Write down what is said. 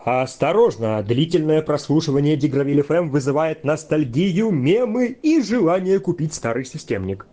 Осторожно, длительное прослушивание Дигравиль FM вызывает ностальгию, мемы и желание купить старый системник.